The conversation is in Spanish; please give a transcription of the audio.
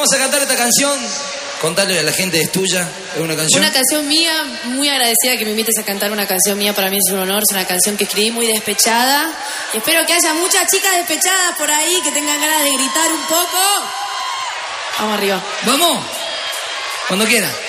vamos a cantar esta canción. Contale a la gente, es tuya, es una canción. Una canción mía, muy agradecida que me invites a cantar una canción mía, para mí es un honor, es una canción que escribí muy despechada. Y espero que haya muchas chicas despechadas por ahí que tengan ganas de gritar un poco. Vamos arriba. Vamos, cuando quieras.